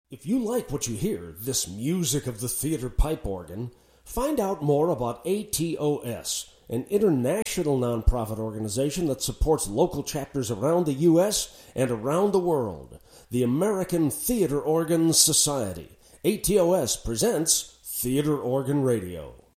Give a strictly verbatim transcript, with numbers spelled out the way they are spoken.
If you like what you hear, this music of the theater pipe organ, find out more about A T O S, an international nonprofit organization that supports local chapters around the U S and around the world. The American Theater Organ Society. A T O S presents Theater Organ Radio.